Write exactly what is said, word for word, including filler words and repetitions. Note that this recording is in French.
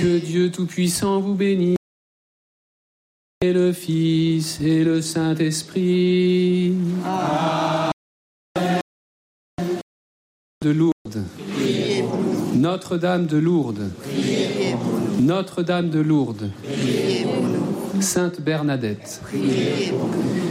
Que Dieu Tout-Puissant vous bénisse, et le Fils et le Saint-Esprit. Amen. De Lourdes. Notre-Dame de Lourdes. Notre-Dame de Lourdes. Sainte Bernadette.